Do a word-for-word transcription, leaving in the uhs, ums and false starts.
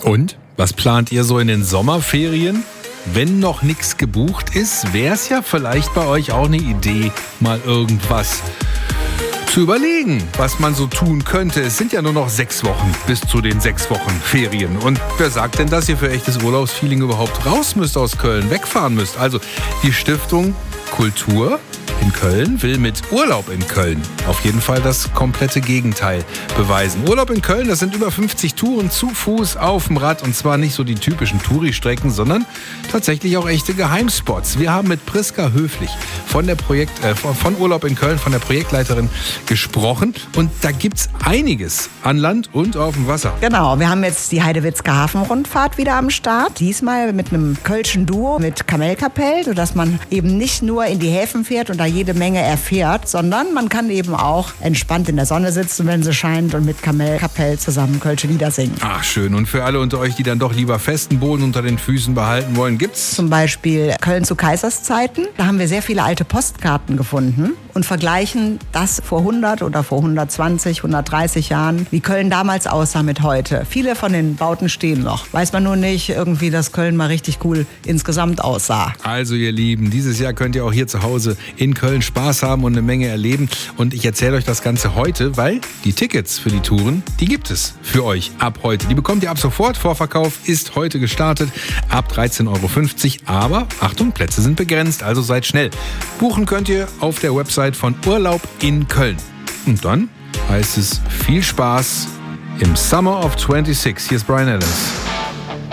Und? Was plant ihr so in den Sommerferien? Wenn noch nichts gebucht ist, wäre es ja vielleicht bei euch auch eine Idee, mal irgendwas zu überlegen, was man so tun könnte. Es sind ja nur noch sechs Wochen bis zu den sechs Wochen Ferien. Und wer sagt denn, dass ihr für echtes Urlaubsfeeling überhaupt raus müsst aus Köln, wegfahren müsst? Also die Stiftung Kultur in Köln will mit Urlaub in Köln auf jeden Fall das komplette Gegenteil beweisen. Urlaub in Köln, das sind über fünfzig Touren zu Fuß auf dem Rad und zwar nicht so die typischen Touri-Strecken, sondern tatsächlich auch echte Geheimspots. Wir haben mit Priska Höflich von der Projekt äh, von Urlaub in Köln, von der Projektleiterin gesprochen und da gibt's einiges an Land und auf dem Wasser. Genau, wir haben jetzt die Heidewitzka Hafenrundfahrt wieder am Start. Diesmal mit einem kölschen Duo mit Kamelkapell, sodass man eben nicht nur in die Häfen fährt und da jede Menge erfährt, sondern man kann eben auch entspannt in der Sonne sitzen, wenn sie scheint und mit Kamelkapell zusammen kölsche Lieder singen. Ach schön, und für alle unter euch, die dann doch lieber festen Boden unter den Füßen behalten wollen, gibt's zum Beispiel Köln zu Kaiserszeiten. Da haben wir sehr viele alte Postkarten gefunden und vergleichen das vor hundert oder vor hundertzwanzig, hundertdreißig Jahren, wie Köln damals aussah mit heute. Viele von den Bauten stehen noch. Weiß man nur nicht irgendwie, dass Köln mal richtig cool insgesamt aussah. Also ihr Lieben, dieses Jahr könnt ihr auch hier zu Hause in Köln Spaß haben und eine Menge erleben. Und ich erzähle euch das Ganze heute, weil die Tickets für die Touren, die gibt es für euch ab heute. Die bekommt ihr ab sofort. Vorverkauf ist heute gestartet ab dreizehn Euro fünfzig. Aber Achtung, Plätze sind begrenzt, also seid schnell. Buchen könnt ihr auf der Website von Urlaub in Köln. Und dann heißt es viel Spaß im Summer of sechsundzwanzig. Hier ist Bryan Adams.